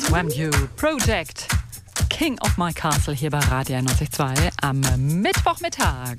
Wham You Project. King of My Castle hier bei Radio 91.2 am Mittwochmittag.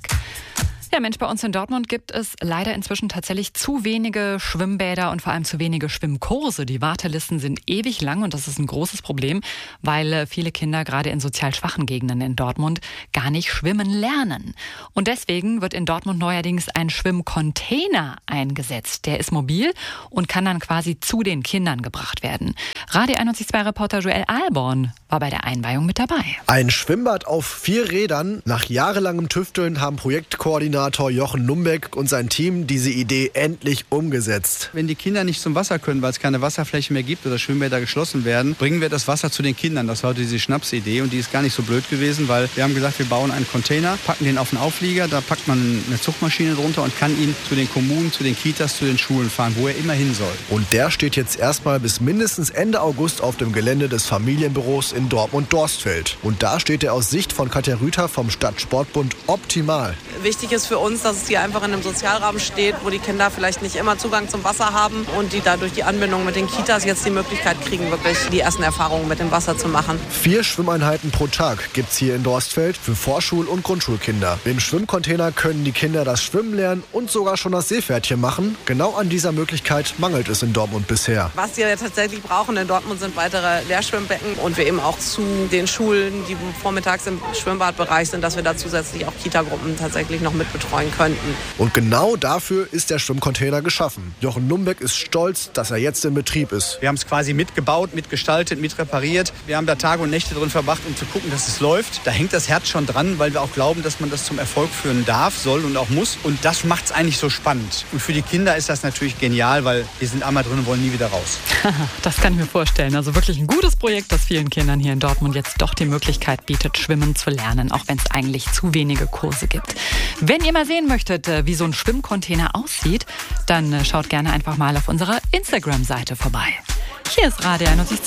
Ja Mensch, bei uns in Dortmund gibt es leider inzwischen tatsächlich zu wenige Schwimmbäder und vor allem zu wenige Schwimmkurse. Die Wartelisten sind ewig lang und das ist ein großes Problem, weil viele Kinder gerade in sozial schwachen Gegenden in Dortmund gar nicht schwimmen lernen. Und deswegen wird in Dortmund neuerdings ein Schwimmcontainer eingesetzt. Der ist mobil und kann dann quasi zu den Kindern gebracht werden. Radio 91.2-Reporter Joel Ahlborn war bei der Einweihung mit dabei. Ein Schwimmbad auf 4 Rädern. Nach jahrelangem Tüfteln haben Projektkoordinator Jochen Numbeck und sein Team diese Idee endlich umgesetzt. Wenn die Kinder nicht zum Wasser können, weil es keine Wasserfläche mehr gibt oder Schwimmbäder geschlossen werden, bringen wir das Wasser zu den Kindern. Das war diese Schnapsidee und die ist gar nicht so blöd gewesen, weil wir haben gesagt, wir bauen einen Container, packen den auf den Auflieger, da packt man eine Zuchtmaschine drunter und kann ihn zu den Kommunen, zu den Kitas, zu den Schulen fahren, wo er immer hin soll. Und der steht jetzt erstmal bis mindestens Ende August auf dem Gelände des Familienbüros in Dortmund-Dorstfeld. Und da steht er aus Sicht von Katja Rüther vom Stadtsportbund optimal. Wichtig ist für uns, dass es hier einfach in einem Sozialrahmen steht, wo die Kinder vielleicht nicht immer Zugang zum Wasser haben und die dadurch die Anbindung mit den Kitas jetzt die Möglichkeit kriegen, wirklich die ersten Erfahrungen mit dem Wasser zu machen. 4 Schwimmeinheiten pro Tag gibt's hier in Dorstfeld für Vorschul- und Grundschulkinder. Im Schwimmcontainer können die Kinder das Schwimmen lernen und sogar schon das Seepferdchen machen. Genau an dieser Möglichkeit mangelt es in Dortmund bisher. Was wir tatsächlich brauchen in Dortmund sind weitere Lehrschwimmbecken und wir eben auch zu den Schulen, die vormittags im Schwimmbadbereich sind, dass wir da zusätzlich auch Kitagruppen tatsächlich noch mit betreuen könnten. Und genau dafür ist der Schwimmcontainer geschaffen. Jochen Numbeck ist stolz, dass er jetzt in Betrieb ist. Wir haben es quasi mitgebaut, mitgestaltet, mitrepariert. Wir haben da Tage und Nächte drin verbracht, um zu gucken, dass es läuft. Da hängt das Herz schon dran, weil wir auch glauben, dass man das zum Erfolg führen darf, soll und auch muss. Und das macht es eigentlich so spannend. Und für die Kinder ist das natürlich genial, weil wir sind einmal drin und wollen nie wieder raus. Das kann ich mir vorstellen. Also wirklich ein gutes Projekt, das vielen Kindern hier in Dortmund jetzt doch die Möglichkeit bietet, schwimmen zu lernen, auch wenn es eigentlich zu wenige Kurse gibt. Wenn ihr mal sehen möchtet, wie so ein Schwimmcontainer aussieht, dann schaut gerne einfach mal auf unserer Instagram-Seite vorbei. Hier ist Radio 91.2.